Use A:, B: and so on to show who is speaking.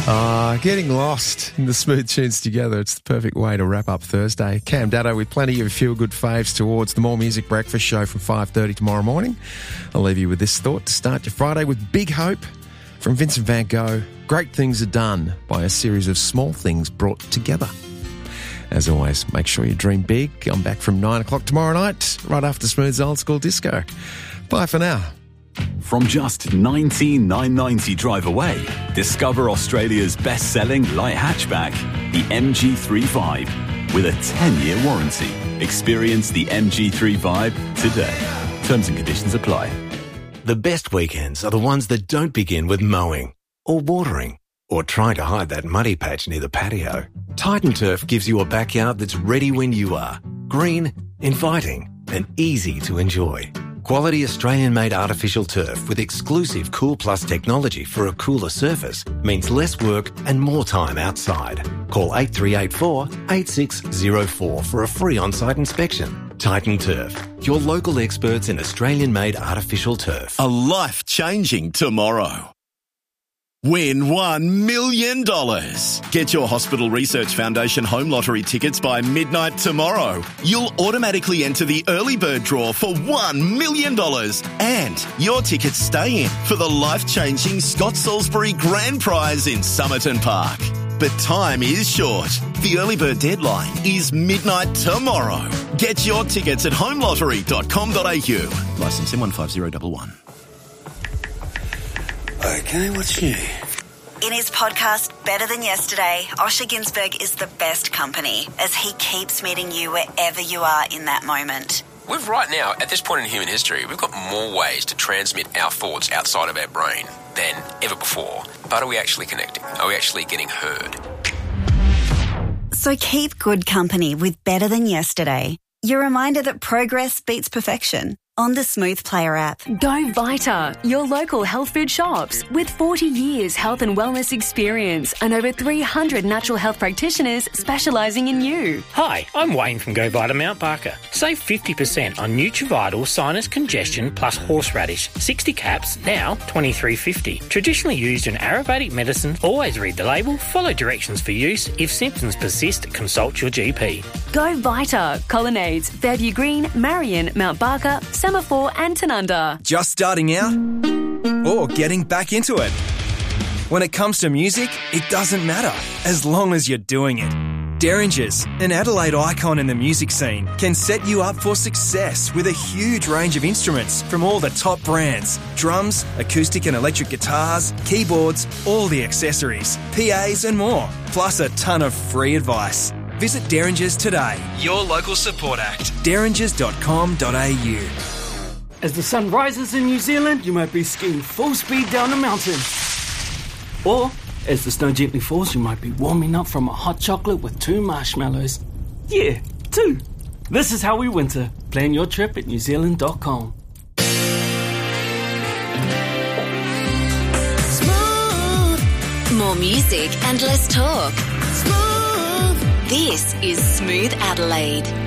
A: Getting lost in the smooth tunes together. It's the perfect way to wrap up Thursday. Cam Datto with plenty of feel-good faves towards the More Music Breakfast Show from 5:30 tomorrow morning. I'll leave you with this thought to start your Friday with Big Hope from Vincent van Gogh. Great things are done by a series of small things brought together. As always, make sure you dream big. I'm back from 9 o'clock tomorrow night, right after Smooth's Old School Disco. Bye for now.
B: From just $19,990 drive away, discover Australia's best-selling light hatchback, the MG3 Vibe, with a 10-year warranty. Experience the MG3 Vibe today. Terms and conditions apply.
C: The best weekends are the ones that don't begin with mowing or watering or trying to hide that muddy patch near the patio. Titan Turf gives you a backyard that's ready when you are. Green, inviting, and easy to enjoy. Quality Australian-made artificial turf with exclusive Cool Plus technology for a cooler surface means less work and more time outside. Call 8384 8604 for a free on-site inspection. Titan Turf, your local experts in Australian-made artificial turf.
D: A life-changing tomorrow. Win $1 million. Get your Hospital Research Foundation home lottery tickets by midnight tomorrow. You'll automatically enter the early bird draw for $1 million. And your tickets stay in for the life-changing Scott Salisbury Grand Prize in Somerton Park. But time is short. The early bird deadline is midnight tomorrow. Get your tickets at homelottery.com.au. Licence M15011.
E: Okay, what's new?
F: In his podcast, Better Than Yesterday, Osher Günsberg is the best company as he keeps meeting you wherever you are in that moment.
G: We've right now, at this point in human history, we've got more ways to transmit our thoughts outside of our brain than ever before. But are we actually connecting? Are we actually getting heard?
F: So keep good company with Better Than Yesterday. Your reminder that progress beats perfection. On the Smooth Player app.
H: Go Vita, your local health food shops. With 40 years health and wellness experience and over 300 natural health practitioners specialising in you.
I: Hi, I'm Wayne from Go Vita Mount Barker. Save 50% on Nutrivital Sinus Congestion plus Horseradish. 60 caps, now $23.50. Traditionally used in Ayurvedic medicine. Always read the label, follow directions for use. If symptoms persist, consult your GP.
H: Go Vita, Colonnades, Fairview Green, Marion, Mount Barker, Semaphore and Tanunda.
J: Just starting out or getting back into it? When it comes to music, it doesn't matter as long as you're doing it. Derringers, an Adelaide icon in the music scene, can set you up for success with a huge range of instruments from all the top brands. Drums, acoustic and electric guitars, keyboards, all the accessories, PAs and more, plus a ton of free advice. Visit Derringers today, your local support act. derringers.com.au.
K: As the sun rises in New Zealand, you might be skiing full speed down a mountain. Or, as the snow gently falls, you might be warming up from a hot chocolate with 2 marshmallows. Yeah, 2. This is how we winter. Plan your trip at newzealand.com.
L: Smooth. More music and less talk. Smooth. This is Smooth Adelaide.